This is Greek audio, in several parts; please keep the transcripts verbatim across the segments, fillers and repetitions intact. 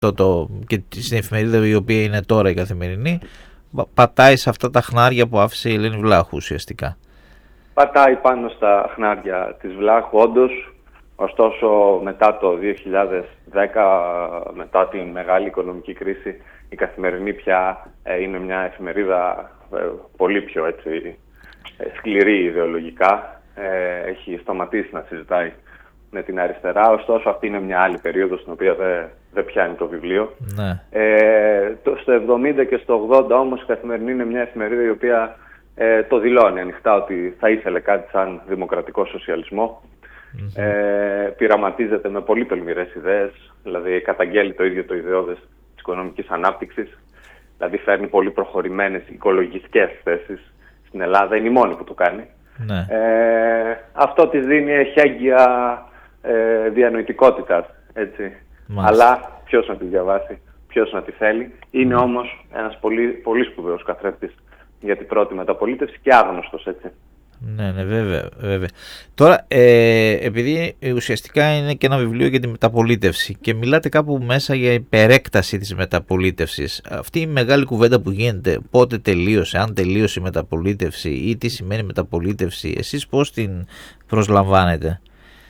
το, το, και στην εφημερίδα η οποία είναι τώρα η Καθημερινή, πατάει σε αυτά τα χνάρια που άφησε η Ελένη Βλάχου ουσιαστικά. Πατάει πάνω στα χνάρια της Βλάχου, όντως. Ωστόσο, μετά το δύο χιλιάδες δέκα, μετά τη μεγάλη οικονομική κρίση, η Καθημερινή πια ε, είναι μια εφημερίδα ε, πολύ πιο έτσι, ε, σκληρή ιδεολογικά. Ε, έχει σταματήσει να συζητάει με την αριστερά. Ωστόσο, αυτή είναι μια άλλη περίοδος στην οποία δεν δε πιάνει το βιβλίο. Ναι. Ε, το, στο εβδομήντα και στο ογδόντα όμως η Καθημερινή είναι μια εφημερίδα η οποία ε, το δηλώνει ανοιχτά ότι θα ήθελε κάτι σαν δημοκρατικό σοσιαλισμό. Mm-hmm. Ε, πειραματίζεται με πολύ τολμηρές ιδέες, δηλαδή καταγγέλει το ίδιο το ιδεώδες της οικονομικής ανάπτυξης, δηλαδή φέρνει πολύ προχωρημένες οικολογικές θέσεις στην Ελλάδα, είναι η μόνη που το κάνει. Ναι. Ε, αυτό της δίνει εχέγγυα ε, διανοητικότητας, έτσι. Αλλά ποιος να τη διαβάσει, ποιος να τη θέλει. Είναι mm. όμως ένας πολύ, πολύ σπουδαίος καθρέφτης για την πρώτη μεταπολίτευση και άγνωστος, έτσι. Ναι, ναι, βέβαια, βέβαια. Τώρα, ε, επειδή ουσιαστικά είναι και ένα βιβλίο για τη μεταπολίτευση και μιλάτε κάπου μέσα για υπερέκταση της μεταπολίτευσης, αυτή η μεγάλη κουβέντα που γίνεται, πότε τελείωσε, αν τελείωσε η μεταπολίτευση ή τι σημαίνει μεταπολίτευση, εσείς πώς την προσλαμβάνετε?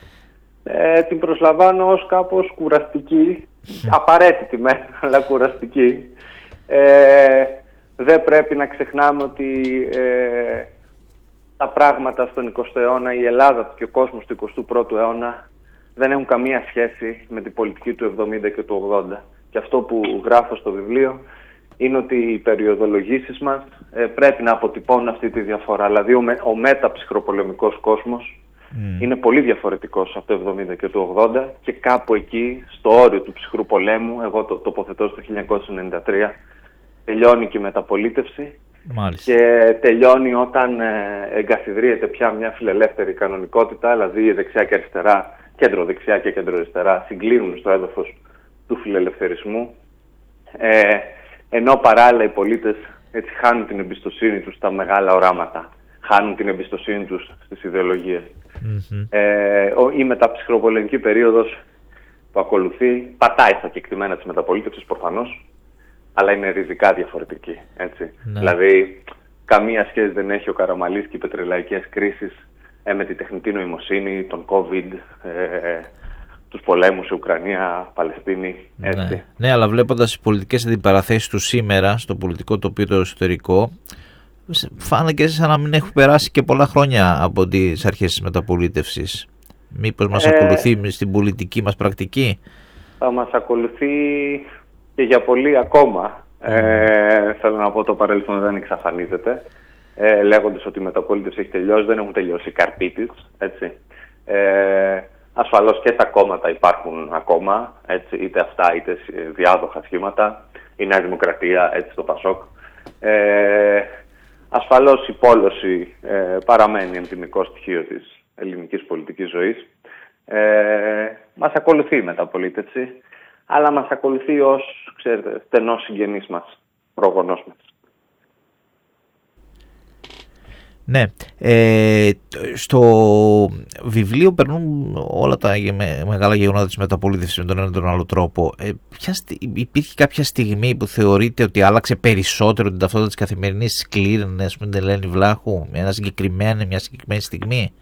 Ε, την προσλαμβάνω ως κάπως κουραστική, απαραίτητη μεν, αλλά κουραστική. Ε, δεν πρέπει να ξεχνάμε ότι ε, τα πράγματα στον εικοστό αιώνα, η Ελλάδα και ο κόσμος του εικοστού πρώτου αιώνα δεν έχουν καμία σχέση με την πολιτική του εβδομήντα και του ογδόντα. Και αυτό που γράφω στο βιβλίο είναι ότι οι περιοδολογήσεις μας ε, πρέπει να αποτυπώνουν αυτή τη διαφορά. Δηλαδή ο, με, ο μεταψυχροπολεμικός κόσμος mm. είναι πολύ διαφορετικός από το εβδομήντα και το ογδόντα και κάπου εκεί, στο όριο του ψυχρού πολέμου, εγώ το τοποθετώ στο χίλια εννιακόσια ενενήντα τρία, τελειώνει και η μεταπολίτευση. Μάλιστα. Και τελειώνει όταν ε, εγκαθιδρύεται πια μια φιλελεύθερη κανονικότητα, δηλαδή η δεξιά και αριστερά, κέντρο-δεξιά και κέντρο-αριστερά συγκλίνουν στο έδαφος του φιλελευθερισμού, ε, ενώ παράλληλα οι πολίτες έτσι χάνουν την εμπιστοσύνη τους στα μεγάλα οράματα, χάνουν την εμπιστοσύνη τους στις ιδεολογίες. Mm-hmm. Ε, η μεταψυχροπολεμική περίοδος που ακολουθεί πατάει στα κεκτημένα της μεταπολίτευσης προφανώς, αλλά είναι ριζικά διαφορετική, έτσι. Ναι. Δηλαδή, καμία σχέση δεν έχει ο Καραμαλής και οι πετρελαϊκές κρίσεις ε, με τη τεχνητή νοημοσύνη, τον COVID, ε, τους πολέμους σε Ουκρανία, Παλαιστίνη, έτσι. Ναι, ναι, αλλά βλέποντας τις πολιτικές αντιπαραθέσεις του σήμερα, στο πολιτικό τοπίο το εσωτερικό, φάνηκε σαν να μην έχουν περάσει και πολλά χρόνια από τις αρχές της μεταπολίτευσης. Μήπως μας ε, ακολουθεί στην πολιτική μας πρακτική? Θα μας ακολουθεί και για πολύ ακόμα. Ε, θέλω να πω, το παρελθόν δεν εξαφανίζεται. Ε, λέγοντας ότι η μεταπολίτευση έχει τελειώσει, δεν έχουν τελειώσει οι καρποί της, έτσι. Ε, ασφαλώς και τα κόμματα υπάρχουν ακόμα, έτσι, είτε αυτά είτε διάδοχα σχήματα. Η Νέα Δημοκρατία, έτσι, το Πασόκ. Ε, ασφαλώς η πόλωση ε, παραμένει ενδυμικό στοιχείο της ελληνικής πολιτικής ζωής. Ε, μας ακολουθεί η μεταπολίτευση, αλλά μας ακολουθεί ως, ξέρετε, στενός συγγενής μας, πρόγονός μας. Ναι. Ε, στο βιβλίο περνούν όλα τα μεγάλα γεγονότα της μεταπολίτευσης με τον ένα ή τον άλλο τρόπο. Ε, ποια, υπήρχε κάποια στιγμή που θεωρείτε ότι άλλαξε περισσότερο την ταυτότητα της Καθημερινής, σκλήρινε, ας πούμε, την Ελένη Βλάχου, μια συγκεκριμένη, μια συγκεκριμένη στιγμή?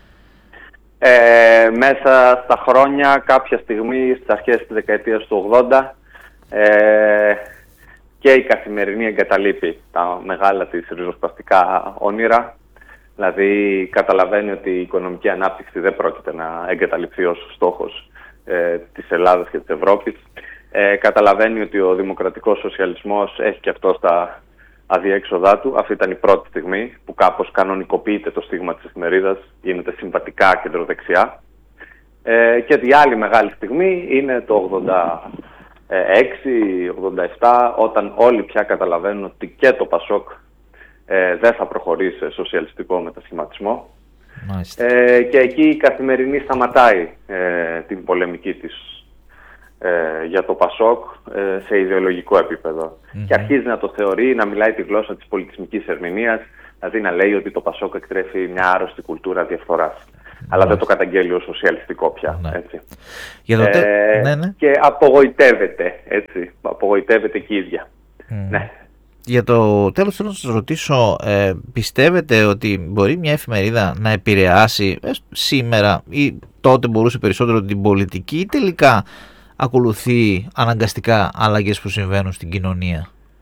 Ε, μέσα στα χρόνια, κάποια στιγμή, στις αρχές της δεκαετίας του ογδόντα, ε, και η Καθημερινή εγκαταλείπει τα μεγάλα της ριζοσπαστικά όνειρα. Δηλαδή καταλαβαίνει ότι η οικονομική ανάπτυξη δεν πρόκειται να εγκαταλειφθεί ως στόχος ε, της Ελλάδας και της Ευρώπης. Ε, καταλαβαίνει ότι ο δημοκρατικός σοσιαλισμός έχει και αυτό τα αδιέξοδά του. Αυτή ήταν η πρώτη στιγμή που κάπως κανονικοποιείται το στίγμα της εφημερίδας, γίνεται συμβατικά κεντροδεξιά. Ε, και η άλλη μεγάλη στιγμή είναι το ογδόντα έξι ογδόντα επτά, όταν όλοι πια καταλαβαίνουν ότι και το Πασόκ ε, δεν θα προχωρήσει σε σοσιαλιστικό μετασχηματισμό. Ε, και εκεί η Καθημερινή σταματάει ε, την πολεμική της ε, για το Πασόκ ε, σε ιδεολογικό επίπεδο. Mm-hmm. Και αρχίζει να το θεωρεί, να μιλάει τη γλώσσα της πολιτισμικής ερμηνείας, δηλαδή να λέει ότι το Πασόκ εκτρέφει μια άρρωστη κουλτούρα διαφθοράς. αλλά δεν το καταγγέλει ως σοσιαλιστικό πια. Ναι. Έτσι. Για το τε... ε, ναι, ναι. Και απογοητεύεται, έτσι, απογοητεύεται και η ίδια. Mm. Ναι. Για το τέλος θέλω να σας ρωτήσω, ε, πιστεύετε ότι μπορεί μια εφημερίδα να επηρεάσει ε, σήμερα ή τότε μπορούσε περισσότερο την πολιτική ή τελικά ακολουθεί αναγκαστικά αλλαγές που συμβαίνουν στην κοινωνία?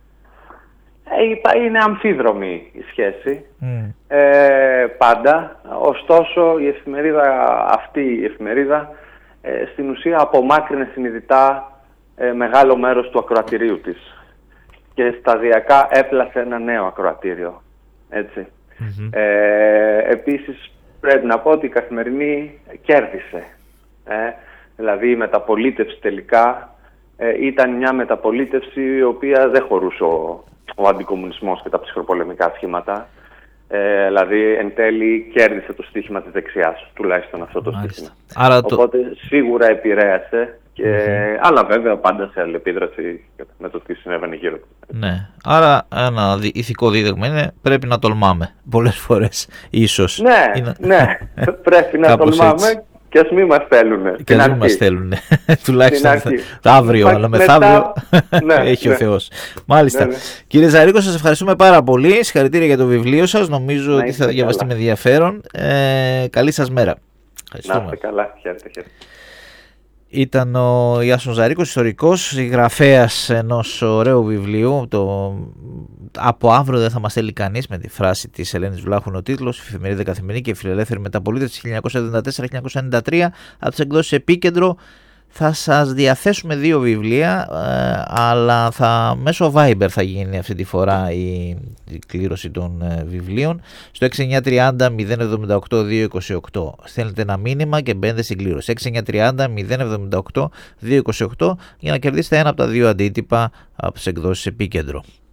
Ε, είναι αμφίδρομη η σχέση, mm. ε, πάντα. Ωστόσο η εφημερίδα αυτή, η εφημερίδα ε, στην ουσία απομάκρυνε συνειδητά ε, μεγάλο μέρος του ακροατηρίου της και σταδιακά έπλασε ένα νέο ακροατήριο. Έτσι. Mm-hmm. Ε, επίσης πρέπει να πω ότι η Καθημερινή κέρδισε. Ε, δηλαδή η μεταπολίτευση τελικά ε, ήταν μια μεταπολίτευση η οποία δεν χωρούσε ο, ο αντικομμουνισμός και τα ψυχροπολεμικά σχήματα. Ε, δηλαδή εν τέλει κέρδισε το στοίχημα της δεξιάς, τουλάχιστον αυτό το Μάλιστα. στοίχημα. Άρα Οπότε το... σίγουρα επηρέασε, και... mm-hmm. αλλά βέβαια πάντα σε αλληλεπίδραση με το τι συνέβαινε γύρω του. Ναι, άρα ένα ηθικό δίδαγμα είναι πρέπει να τολμάμε πολλές φορές ίσως. Ναι, είναι... ναι. πρέπει να τολμάμε έτσι. Και ας μην μας θέλουν. Και ας μην μας θέλουν. Τουλάχιστον το αύριο, αλλά μεθαύριο ναι, έχει ναι. ο Θεός. Μάλιστα. Ναι, ναι. Κύριε Ζαρίκο, σας ευχαριστούμε πάρα πολύ. Συγχαρητήρια για το βιβλίο σας. Νομίζω να ότι θα διαβαστεί με ενδιαφέρον. Ε, καλή σας μέρα. Να είστε καλά. Χαίρετε, χαίρετε. Ήταν ο Ιάσον Ζαρίκος, ιστορικός, συγγραφέας ενός ωραίου βιβλίου. Το «Από αύριο δεν θα μας θέλει κανείς», με τη φράση της Ελένης Βλάχου είναι ο τίτλος. Εφημερίδα Καθημερινή και Φιλελεύθερη Μεταπολίτευση χίλια εννιακόσια εβδομήντα τέσσερα χίλια εννιακόσια ενενήντα τρία από τις εκδόσεις Επίκεντρο. Θα σας διαθέσουμε δύο βιβλία, ε, αλλά θα, μέσω Viber θα γίνει αυτή τη φορά η, η κλήρωση των ε, βιβλίων. Στο έξι εννιά τριάντα μηδέν εβδομήντα οκτώ διακόσια είκοσι οκτώ στέλνετε ένα μήνυμα και μπαίνετε στην κλήρωση. έξι εννιά τριάντα μηδέν εβδομήντα οκτώ διακόσια είκοσι οκτώ για να κερδίσετε ένα από τα δύο αντίτυπα από τις εκδόσεις Επίκεντρο.